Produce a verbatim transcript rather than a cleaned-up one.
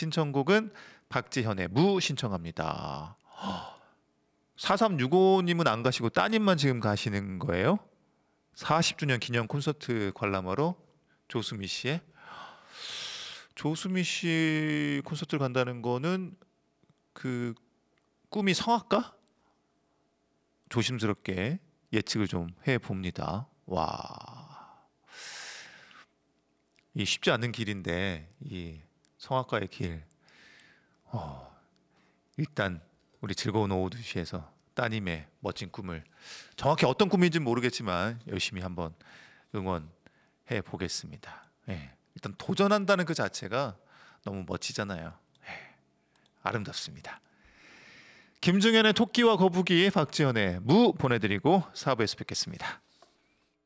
신청곡은 박지현의 무 신청합니다. 사삼육오님은 안 가시고 따님만 지금 가시는 거예요? 사십 주년 기념 콘서트 관람하러 조수미 씨의 조수미 씨 콘서트를 간다는 거는 그 꿈이 성악가? 조심스럽게 예측을 좀 해봅니다. 와, 이 쉽지 않은 길인데 이 성악가의 길. 어, 일단 우리 즐거운 오후 두 시에서 따님의 멋진 꿈을, 정확히 어떤 꿈인지 모르겠지만 열심히 한번 응원해 보겠습니다. 예, 일단 도전한다는 그 자체가 너무 멋지잖아요. 예, 아름답습니다. 김중현의 토끼와 거북이, 박지현의 무 보내드리고 사 부에서 뵙겠습니다.